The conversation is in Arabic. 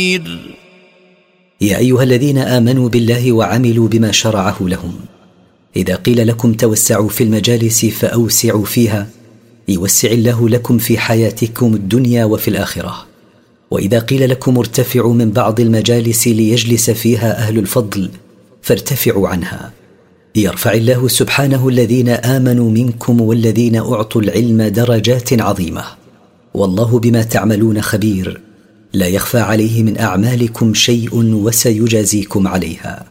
يا أيها الذين آمنوا بالله وعملوا بما شرعه لهم، إذا قيل لكم توسعوا في المجالس فأوسعوا فيها يوسع الله لكم في حياتكم الدنيا وفي الآخرة. وإذا قيل لكم ارتفعوا من بعض المجالس ليجلس فيها أهل الفضل فارتفعوا عنها يرفع الله سبحانه الذين آمنوا منكم والذين أعطوا العلم درجات عظيمة، والله بما تعملون خبير، لا يخفى عليه من أعمالكم شيء وسيجازيكم عليها.